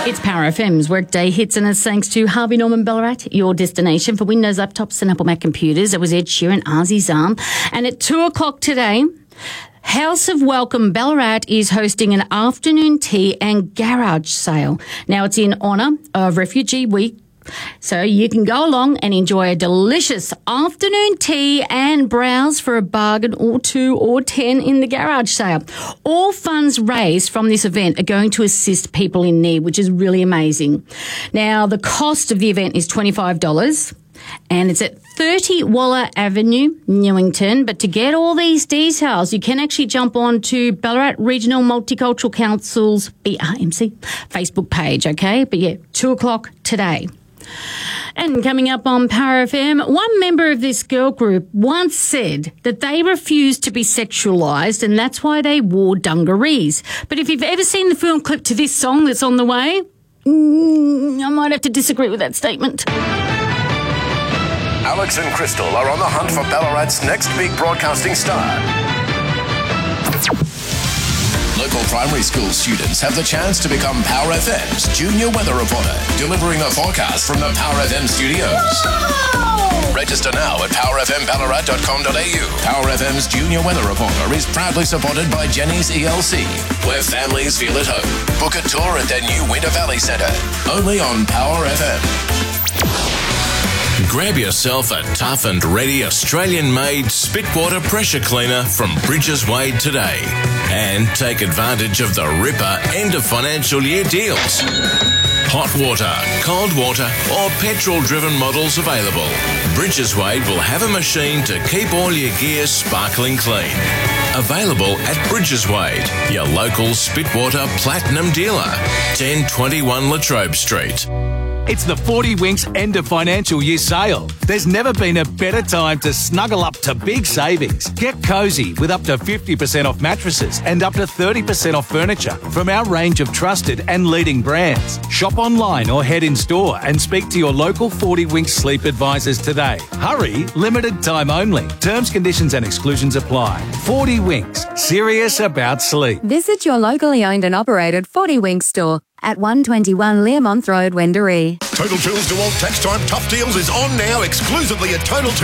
It's Power FM's Workday Hits, and it's thanks to Harvey Norman Ballarat, your destination for Windows laptops and Apple Mac computers. It was Ed Sheeran, Ozzy's Arm. And at 2 o'clock today, House of Welcome Ballarat is hosting an afternoon tea and garage sale. Now, it's in honour of Refugee Week, so you can go along and enjoy a delicious afternoon tea and browse for a bargain or 2 or 10 in the garage sale. All funds raised from this event are going to assist people in need, which is really amazing. Now, the cost of the event is $25. And it's at 30 Waller Avenue, Newington. But to get all these details, you can actually jump on to Ballarat Regional Multicultural Council's BRMC Facebook page, okay? But yeah, 2 o'clock today. And coming up on Power FM, one member of this girl group once said that they refused to be sexualised and that's why they wore dungarees. But if you've ever seen the film clip to this song that's on the way, I might have to disagree with that statement. Alex and Crystal are on the hunt for Ballarat's next big broadcasting star. Local primary school students have the chance to become Power FM's junior weather reporter, delivering the forecast from the Power FM studios. Whoa! Register now at powerfmballarat.com.au. Power FM's junior weather reporter is proudly supported by Jenny's ELC, where families feel at home. Book a tour at their new Winter Valley Centre, only on Power FM. Grab yourself a tough and ready Australian-made Spitwater pressure cleaner from Bridges Wade today and take advantage of the ripper end of financial year deals. Hot water, cold water or petrol-driven models available. Bridges Wade will have a machine to keep all your gear sparkling clean. Available at Bridges Wade, your local Spitwater Platinum dealer, 1021 Latrobe Street. It's the 40 Winks end of financial year sale. There's never been a better time to snuggle up to big savings. Get cosy with up to 50% off mattresses and up to 30% off furniture from our range of trusted and leading brands. Shop online or head in store and speak to your local 40 Winks sleep advisors today. Hurry, limited time only. Terms, conditions and exclusions apply. 40 Winks, serious about sleep. Visit your locally owned and operated 40 Winks store at 121 Learmonth Road, Wendouree. Total Tools to all tax time tough deals is on now exclusively at Total Tools.